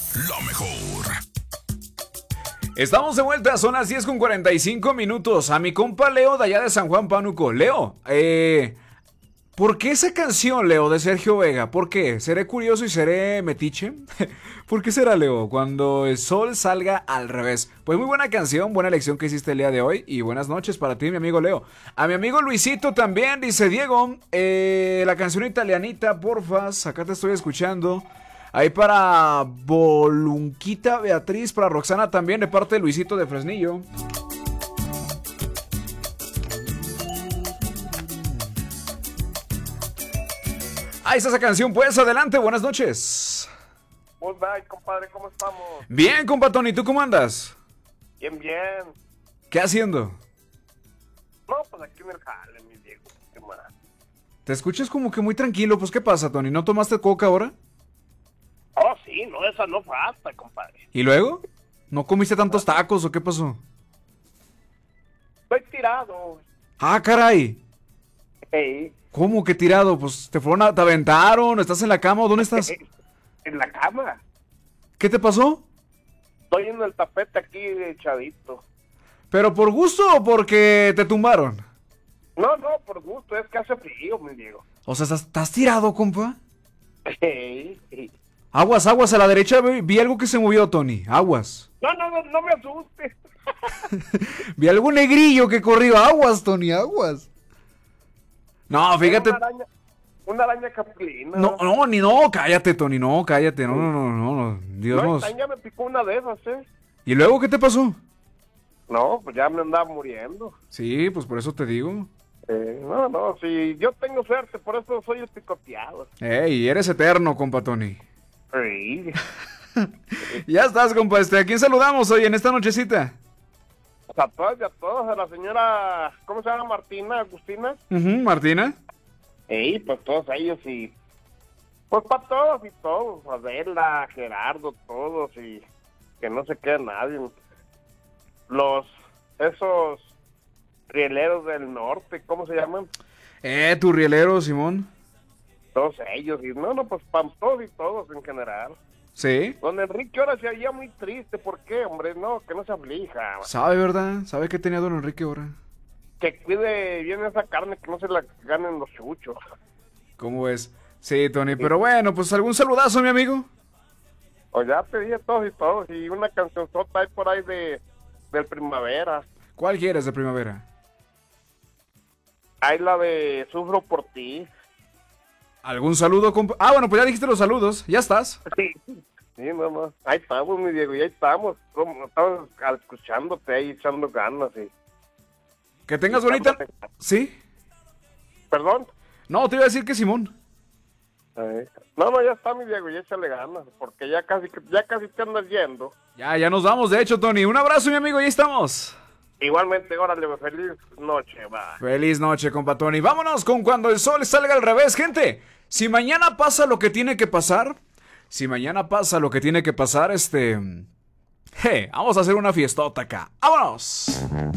La mejor. Estamos de vuelta, son las 10:45. A mi compa Leo de allá de San Juan Pánuco. Leo, ¿por qué esa canción, Leo, de Sergio Vega? ¿Por qué? ¿Seré curioso y seré metiche? ¿Por qué será, Leo? Cuando el sol salga al revés. Pues muy buena canción, buena elección que hiciste el día de hoy. Y buenas noches para ti, mi amigo Leo. A mi amigo Luisito también, dice Diego, la canción italianita, porfas, acá te estoy escuchando. Ahí para Volunquita Beatriz, para Roxana también, de parte de Luisito de Fresnillo. Ahí está esa canción, pues adelante, buenas noches. Good night, compadre, ¿cómo estamos? Bien, compa Tony, ¿tú cómo andas? Bien, bien. ¿Qué haciendo? No, pues aquí en el jale, mi Diego. ¿Qué más? Te escuchas como que muy tranquilo, pues ¿qué pasa, Tony? ¿No tomaste coca ahora? Oh, sí, no, esa no falta, compadre. ¿Y luego? ¿No comiste tantos tacos o qué pasó? Estoy tirado. Ah, caray. Hey, ¿Cómo que tirado? Pues te te aventaron, ¿estás en la cama o dónde estás? en la cama. ¿Qué te pasó? Estoy en el tapete aquí echadito. ¿Pero por gusto o porque te tumbaron? No, por gusto, es que hace frío, mi Diego. O sea, ¿estás tirado, compa? Hey. Aguas, aguas, a la derecha vi algo que se movió, Tony. Aguas. No me asustes. Vi algo negrillo que corrió. Aguas, Tony, aguas. No, fíjate. Una araña capulina. No, cállate, Tony, no, cállate. No. Dios No, nos... ya me picó una de esas, ¿eh? ¿Y luego qué te pasó? No, pues ya me andaba muriendo. Sí, pues por eso te digo. No, sí, yo tengo suerte, por eso soy el picoteado. Ey, eres eterno, compa Tony. Sí. Ya estás, compa, ¿a quién saludamos hoy en esta nochecita? A todas y a todos, a la señora, ¿cómo se llama? Martina, Agustina. Martina. Pues todos ellos y... Pues para todos y todos, Adela, Gerardo, todos y que no se quede nadie. Esos rieleros del norte, ¿cómo se llaman? Tu rielero, Simón. Todos ellos, y no, pues para todos y todos en general. ¿Sí? Don Enrique ahora se veía muy triste, ¿por qué, hombre? No, que no se aflija. ¿Sabe, verdad? ¿Sabe qué tenía don Enrique ahora? Que cuide bien esa carne, que no se la ganen los chuchos. ¿Cómo ves? Sí, Tony, pero bueno, pues algún saludazo, mi amigo. O ya pedí a todos y todos, y una cancionzota hay por ahí del Primavera. ¿Cuál quieres de Primavera? Hay la de Sufro por ti. ¿Algún saludo, compa? Ah, bueno, pues ya dijiste los saludos, ya estás. Sí, no. Ahí estamos, mi Diego, y ahí estamos. Estamos escuchándote ahí, echando ganas. Que tengas bonita... ¿Sí? ¿Perdón? No, te iba a decir que Simón. No, ya está, mi Diego, y échale ganas, porque ya casi te andas yendo. Ya nos vamos, de hecho, Tony. Un abrazo, mi amigo, ya estamos. Igualmente, órale, feliz noche, va. Feliz noche, compa Tony. Vámonos con Cuando el sol salga al revés, gente. Si mañana pasa lo que tiene que pasar, vamos a hacer una fiestota acá. ¡Vámonos!